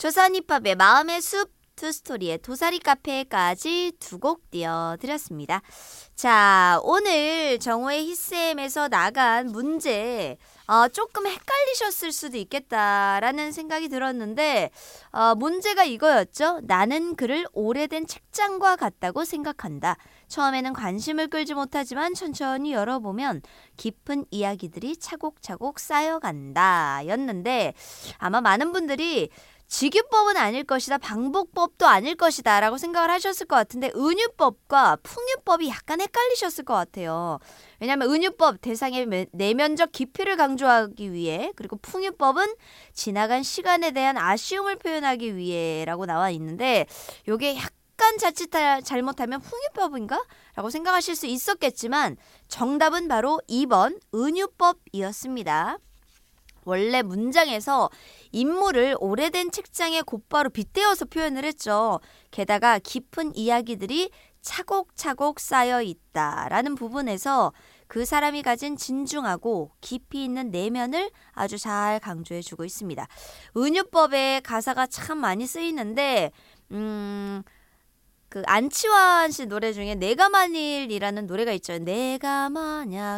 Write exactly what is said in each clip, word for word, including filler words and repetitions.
조선 힙합의 마음의 숲, 투스토리의 도사리 카페까지 두 곡 띄워드렸습니다. 자, 오늘 정오의 히스엠에서 나간 문제 어, 조금 헷갈리셨을 수도 있겠다라는 생각이 들었는데 어, 문제가 이거였죠. 나는 그를 오래된 책장과 같다고 생각한다. 처음에는 관심을 끌지 못하지만 천천히 열어보면 깊은 이야기들이 차곡차곡 쌓여간다 였는데 아마 많은 분들이 직유법은 아닐 것이다, 방법법도 아닐 것이다 라고 생각을 하셨을 것 같은데 은유법과 풍유법이 약간 헷갈리셨을 것 같아요. 왜냐하면 은유법 대상의 내면적 깊이를 강조하기 위해, 그리고 풍유법은 지나간 시간에 대한 아쉬움을 표현하기 위해 라고 나와 있는데 요게 약간 자칫 잘못하면 풍유법인가? 라고 생각하실 수 있었겠지만 정답은 바로 이 번 은유법이었습니다. 원래 문장에서 인물을 오래된 책장에 곧바로 빗대어서 표현을 했죠. 게다가 깊은 이야기들이 차곡차곡 쌓여 있다라는 부분에서 그 사람이 가진 진중하고 깊이 있는 내면을 아주 잘 강조해주고 있습니다. 은유법의 가사가 참 많이 쓰이는데 음... 그 안치환 씨 노래 중에 내가 만일이라는 노래가 있죠. 내가 만약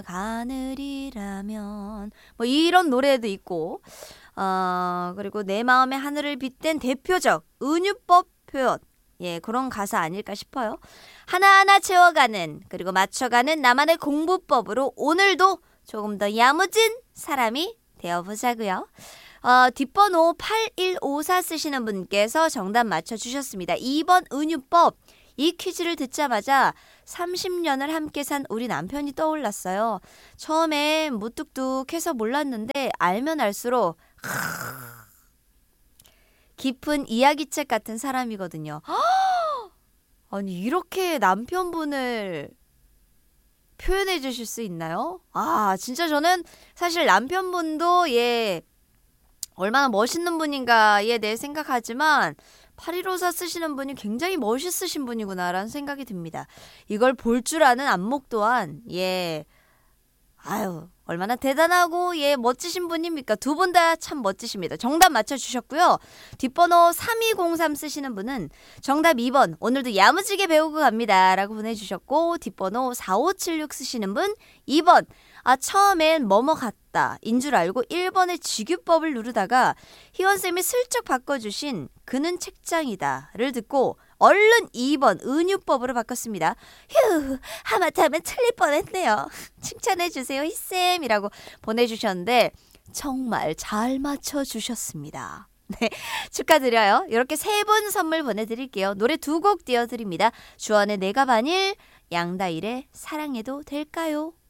하늘이라면 뭐 이런 노래도 있고 어, 그리고 내 마음의 하늘을 빗댄 대표적 은유법 표현, 예, 그런 가사 아닐까 싶어요. 하나하나 채워가는, 그리고 맞춰가는 나만의 공부법으로 오늘도 조금 더 야무진 사람이 되어보자고요. 어, 뒷번호 팔일오사 쓰시는 분께서 정답 맞춰주셨습니다. 이 번 은유법. 이 퀴즈를 듣자마자 삼십 년을 함께 산 우리 남편이 떠올랐어요. 처음엔 무뚝뚝해서 몰랐는데 알면 알수록 깊은 이야기책 같은 사람이거든요. 아니 이렇게 남편분을 표현해 주실 수 있나요? 아 진짜 저는 사실 남편분도 예 얼마나 멋있는 분인가에 대해 생각하지만 팔일오사 쓰시는 분이 굉장히 멋있으신 분이구나라는 생각이 듭니다. 이걸 볼 줄 아는 안목 또한 예 아유 얼마나 대단하고 예 멋지신 분입니까? 두 분 다 참 멋지십니다. 정답 맞춰주셨고요. 뒷번호 삼이공삼 쓰시는 분은 정답 이 번 오늘도 야무지게 배우고 갑니다 라고 보내주셨고, 뒷번호 사오칠육 쓰시는 분 이 번 아 처음엔 뭐뭐 같다 인 줄 알고 일 번의 직유법을 누르다가 희원쌤이 슬쩍 바꿔주신 그는 책장이다를 듣고 얼른 이 번 은유법으로 바꿨습니다. 휴 하마터면 틀릴 뻔했네요. 칭찬해주세요 희쌤이라고 보내주셨는데 정말 잘 맞춰주셨습니다. 네, 축하드려요. 이렇게 세 분 선물 보내드릴게요. 노래 두 곡 띄워드립니다. 주원의 내가 반일, 양다일의 사랑해도 될까요?